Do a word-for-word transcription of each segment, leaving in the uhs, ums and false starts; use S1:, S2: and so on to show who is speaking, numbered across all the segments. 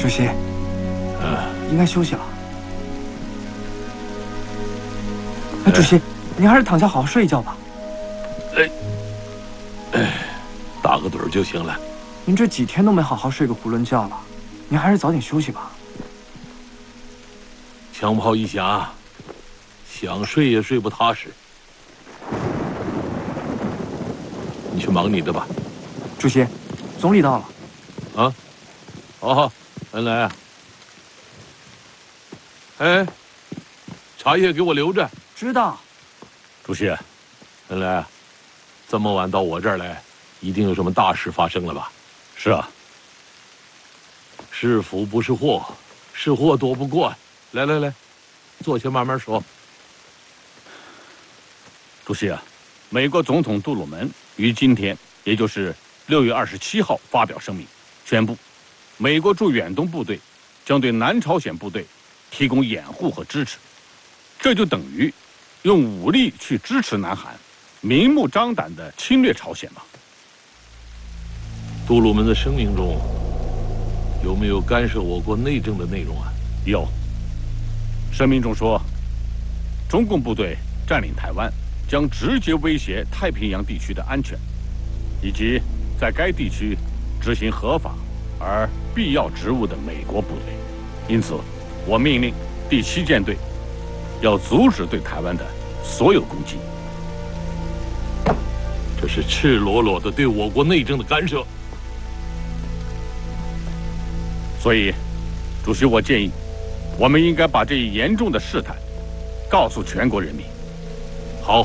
S1: 主席，
S2: 嗯，
S1: 应该休息了。哎，主席，您还是躺下好好睡一觉吧。
S2: 哎，哎，打个盹就行了。
S1: 您这几天都没好好睡个囫囵觉了，您还是早点休息吧。
S2: 枪炮一响，想睡也睡不踏实。你去忙你的吧。
S1: 主席，总理到了。
S2: 啊，好好，恩来啊。哎，茶叶给我留着。
S1: 知道。
S2: 主席，恩来啊，这么晚到我这儿来，一定有什么大事发生了吧？
S3: 是啊。
S2: 是福不是祸，是祸躲不过。来来来，坐下慢慢说。
S3: 主席啊，美国总统杜鲁门于今天，也就是六月二十七号发表声明，宣布，美国驻远东部队将对南朝鲜部队提供掩护和支持，这就等于用武力去支持南韩，明目张胆地侵略朝鲜嘛。
S2: 杜鲁门的声明中有没有干涉我国内政的内容啊？
S3: 有。声明中说，中共部队占领台湾将直接威胁太平洋地区的安全，以及在该地区执行合法而必要职务的美国部队。因此，我命令第七舰队要阻止对台湾的所有攻击。
S2: 这是赤裸裸的对我国内政的干涉。
S3: 所以，主席，我建议，我们应该把这一严重的事态告诉全国人民。
S2: 好，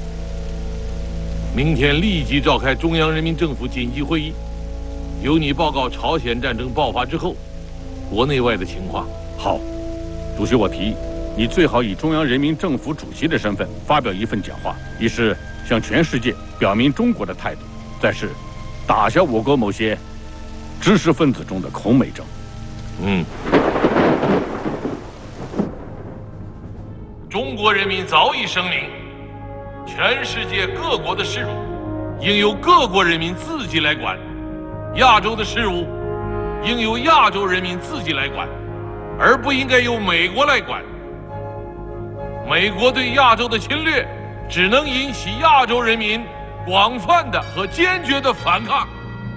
S2: 明天立即召开中央人民政府紧急会议，由你报告朝鲜战争爆发之后国内外的情况。
S3: 好，主席，我提议，你最好以中央人民政府主席的身份发表一份讲话，一是向全世界表明中国的态度，再是打消我国某些知识分子中的恐美症。
S2: 嗯，中国人民早已声明，全世界各国的事务应由各国人民自己来管，亚洲的事务应由亚洲人民自己来管，而不应该由美国来管。美国对亚洲的侵略只能引起亚洲人民广泛的和坚决的反抗。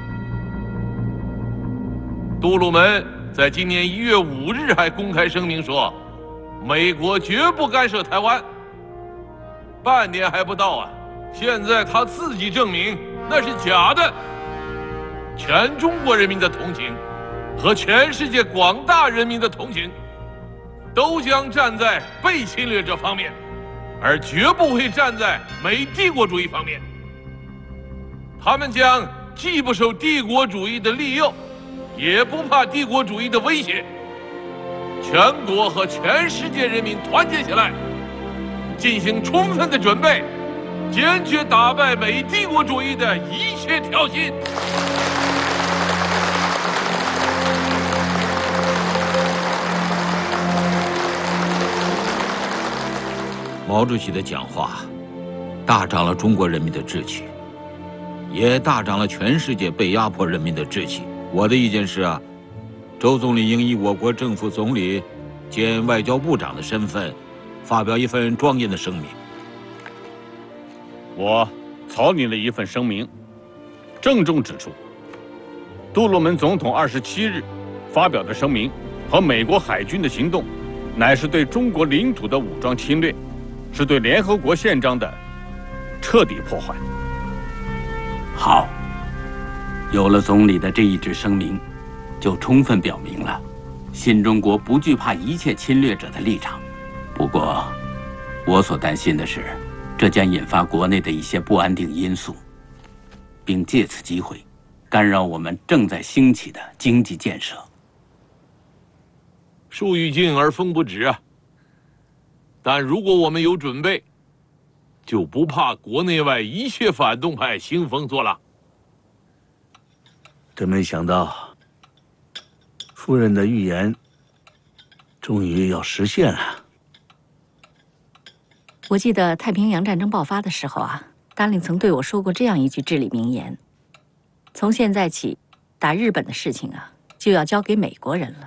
S2: 杜鲁门在今年一月五日还公开声明说，美国绝不干涉台湾。半年还不到啊，现在他自己证明那是假的。全中国人民的同情和全世界广大人民的同情都将站在被侵略者方面，而绝不会站在美帝国主义方面。他们将既不受帝国主义的利诱，也不怕帝国主义的威胁。全国和全世界人民团结起来，进行充分的准备，坚决打败美帝国主义的一切挑衅。
S4: 毛主席的讲话大涨了中国人民的志气，也大涨了全世界被压迫人民的志气。我的意见是啊，周总理应以我国政府总理兼外交部长的身份，发表一份庄严的声明。
S3: 我草拟了一份声明，郑重指出，杜鲁门总统二十七日发表的声明和美国海军的行动，乃是对中国领土的武装侵略，是对联合国宪章的彻底破坏。
S5: 好，有了总理的这一纸声明，就充分表明了新中国不惧怕一切侵略者的立场。不过，我所担心的是，这将引发国内的一些不安定因素，并借此机会干扰我们正在兴起的经济建设。
S2: 树欲静而风不止啊！但如果我们有准备，就不怕国内外一切反动派兴风作浪。
S6: 真没想到，夫人的预言终于要实现了。
S7: 我记得太平洋战争爆发的时候啊，达令曾对我说过这样一句至理名言：从现在起，打日本的事情啊，就要交给美国人了。